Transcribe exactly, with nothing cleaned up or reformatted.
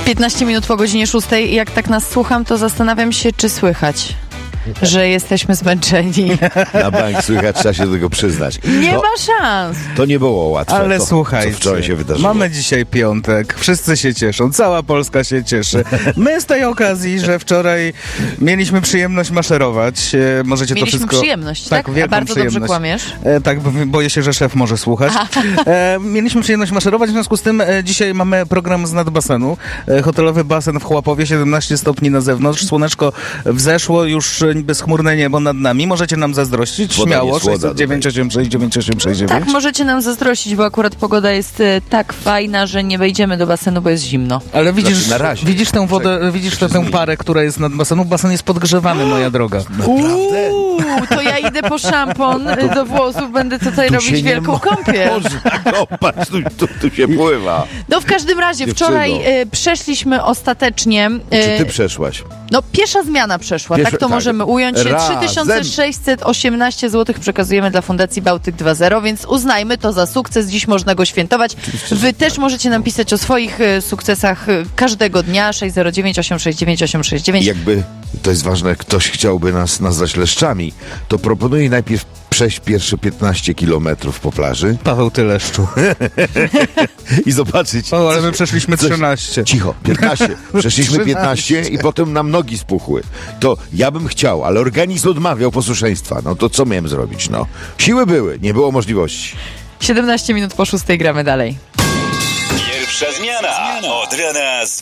piętnaście minut po godzinie szóstej. Jak tak nas słucham, to zastanawiam się, czy słychać, że jesteśmy zmęczeni. Na bank słychać, trzeba się do tego przyznać. Nie to, ma szans. To nie było łatwe. Ale to, słuchajcie, co wczoraj się wydarzyło. mamy dzisiaj piątek, wszyscy się cieszą, cała Polska się cieszy. My z tej okazji, że wczoraj mieliśmy przyjemność maszerować, e, możecie Mieliśmy to wszystko... przyjemność, tak? A wielką bardzo dobrze przyjemność. kłamiesz. E, tak, bo boję się, że szef może słuchać. E, mieliśmy przyjemność maszerować, w związku z tym e, dzisiaj mamy program z nad basenu. E, hotelowy basen w Chłapowie, siedemnaście stopni na zewnątrz, słoneczko wzeszło, już e, bezchmurne niebo nad nami. Możecie nam zazdrościć, Woda śmiało, nie słodza sześć dziewięć osiem sześć dziewięć osiem sześć dziewięć. Tak, możecie nam zazdrościć, bo akurat pogoda jest e, tak fajna, że nie wejdziemy do basenu, bo jest zimno. Ale widzisz, Znaczy, na razie. widzisz tę wodę, widzisz tę, tę parę, która jest nad basenem. Basen jest podgrzewany, moja droga. Naprawdę? Uuu, to ja idę po szampon e, do włosów, będę tutaj Tu robić się nie wielką mo- kąpiel. No patrz, tu, tu, tu się pływa. No w każdym razie, Dziewczyno. wczoraj e, przeszliśmy ostatecznie... e, Czy ty przeszłaś? No piesza zmiana przeszła, Pierwsza- tak to tak. możemy ująć. Razem. trzy tysiące sześćset osiemnaście złotych przekazujemy dla Fundacji Bałtyk dwa zero, więc uznajmy to za sukces. Dziś można go świętować. Wy też możecie nam pisać o swoich e, sukcesach e, każdego dnia. sześć zero dziewięć osiem sześć dziewięć osiem sześć dziewięć. Jakby, to jest ważne, ktoś chciałby nas nazwać leszczami, to proponuję najpierw przejść pierwsze piętnaście kilometrów po plaży Paweł Tyleszczu. i zobaczyć... O, ale coś- my przeszliśmy coś- trzynaście. Cicho, piętnaście. Przeszliśmy piętnaście i potem nam nogi spuchły. To ja bym chciał, ale organizm odmawiał posłuszeństwa. No to co miałem zrobić, no? Siły były, nie było możliwości. siedemnaście minut po szóstej gramy dalej. Pierwsza zmiana od rana z